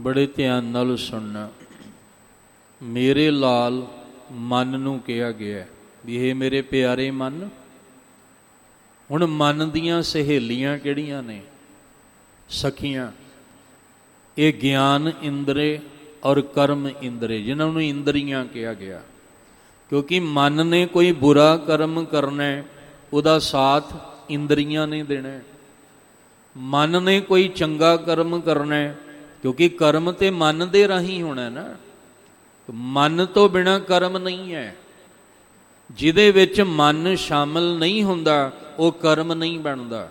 बड़े ध्यान नाल सुनना। मेरे लाल मन नूं कहा गया भी हे मेरे प्यारे मन। हुण मन दियां सहेलियां किहड़ियां ने? सखियां। ये ज्ञान इंद्रे और कर्म इंद्रे, जिन्हां नूं इंद्रियां कहा गया, क्योंकि मन ने कोई बुरा कर्म करना है उहदा साथ इंद्रियां ने देना। मन ने कोई चंगा कर्म करना है, क्योंकि कर्म तो मन दे राही होना ना। मन तो बिना कर्म नहीं है। जिहदे विच मन शामिल नहीं हुंदा वो कर्म नहीं बनदा।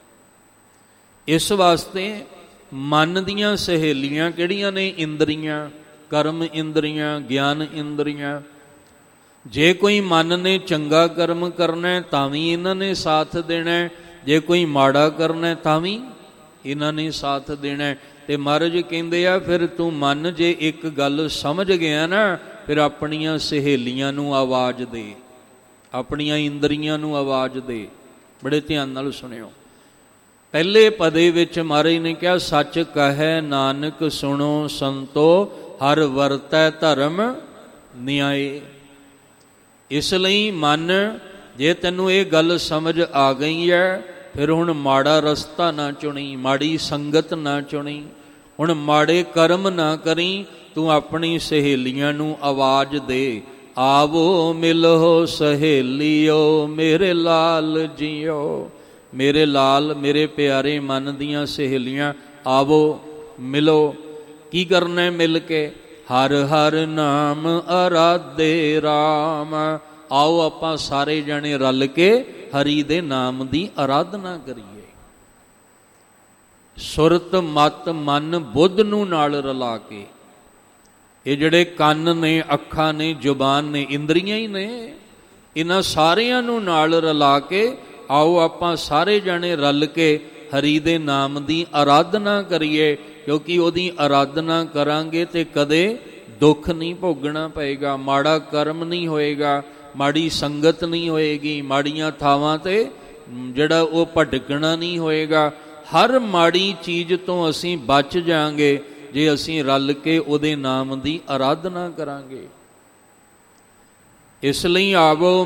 इस वास्ते मन दियां सहेलियां किहड़ियां ने? इंद्रियां, कर्म इंद्रियां, ज्ञान इंद्रियां। जे कोई मन ने चंगा कर्म करना है तां भी इन्हां ने साथ देना है, जे कोई माड़ा करना है तां भी इन्हां ने साथ देना है। ते महाराज कहंदे आ फिर तू मन जे एक गल समझ गया ना, फिर अपनियां सहेलियां नूं आवाज़ दे, अपनियां इंद्रियां नूं आवाज़ दे। बड़े ध्यान नाल सुनियो। पहले पदे विच महाराज ने कहा सच कहै नानक सुनो संतो हर वरतै धर्म न्याय। इसलिए मन जे तैनूं ये गल समझ आ गई है, फिर हुण माड़ा रस्ता ना चुनी, माड़ी संगत ना चुनी, हुण माड़े कर्म ना करी। तू अपनी सहेलियां नूं आवाज़ दे, आवो मिलो सहेलियो मेरे लाल जियो। मेरे लाल मेरे प्यारे मन दियां सहेलियां आवो मिलो। की करना है मिल के? हर हर नाम आराधे राम। आओ आपां सारे जने रल के हरि दे नाम दी आराधना करिए। सुरत मत मन बुद्ध नूं नाल रला के, ये जिहड़े कंन ने, अखां ने, जुबान ने, इंद्रियां ही ने, इन्हां सारियां नूं नाल रला के आओ आपां सारे जने रल के हरि दे नाम दी आराधना करिए। क्योंकि उहदी आराधना करांगे ते कदे दुख नहीं भोगना पएगा, माड़ा कर्म नहीं होएगा, माड़ी संगत नहीं होएगी, माड़ियां थावां ते जिहड़ा वो भटकना नहीं होएगा। हर माड़ी चीज़ तो असीं बच जाएंगे जे असीं रल के उहदे नाम दी आराधना करांगे। इसलिए आवो